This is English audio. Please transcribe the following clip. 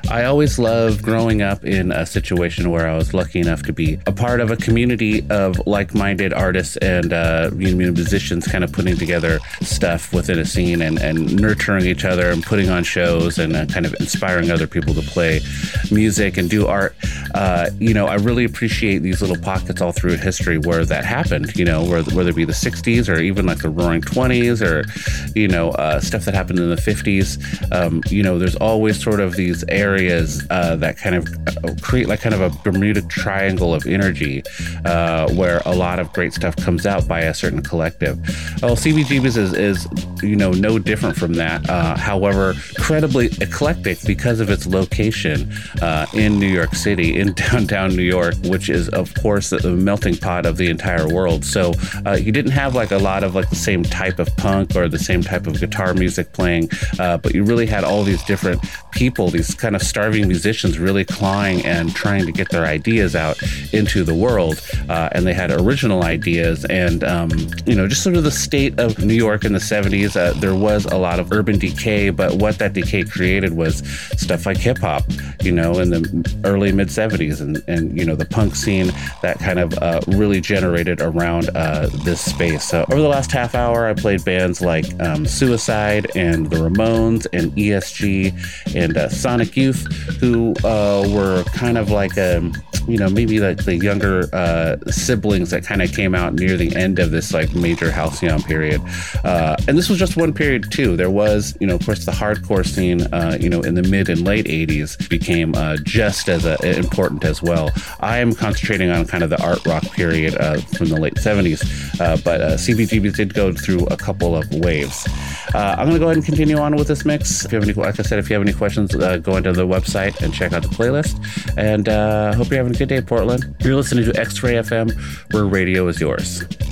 I always loved growing up in a situation where I was lucky enough to be a part of a community of like-minded artists and musicians kind of putting together stuff within a scene and nurturing each other and putting on shows and kind of inspiring other people to play music and do art. I really appreciate these little pockets all through history where that happened, whether it be the 60s or even like the Roaring 20s or, stuff that happened in the 50s. There's always sort of these areas that kind of create like kind of a Bermuda Triangle of energy where a lot of great stuff comes out by a certain collective. Well, CBGB's is no different from that. However, incredibly eclectic because of its location in New York City, in downtown New York, which is, of course, the melting pot of the entire world. So you didn't have like a lot of like the same type of punk or the same type of guitar music playing, but you really had all these different people, these kind of starving musicians really clawing and trying to get their ideas out into the world. And they had original ideas and, just sort of the state of New York in the 70s. There was a lot of urban decay, but what that decay created was stuff like hip hop, in the early mid 70s and the punk scene that kind of really generated around this space. So over the last half hour, I played bands like Suicide and the Ramones and ESG and Sonic Youth, who were kind of like maybe like the younger siblings that kind of came out near the end of this like major halcyon period. And this was just one period too. There was, of course, the hardcore scene, in the mid and late 80s became just as important as well. I am concentrating on kind of the art rock period from the late 70s, but CBGB did go through a couple of waves. I'm going to go ahead and continue on with this mix. If you have any, like I said, if you have any questions, go into the website and check out the playlist. And hope you're having a good day, Portland. You're listening to X-Ray FM, where radio is yours.